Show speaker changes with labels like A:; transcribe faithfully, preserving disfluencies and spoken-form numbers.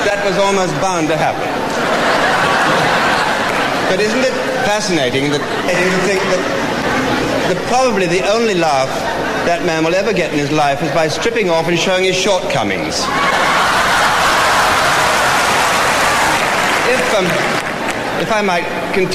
A: that was almost bound to happen. But isn't it fascinating that, to think that the, probably the only laugh that man will ever get in his life is by stripping off and showing his shortcomings. If, um, if I might continue.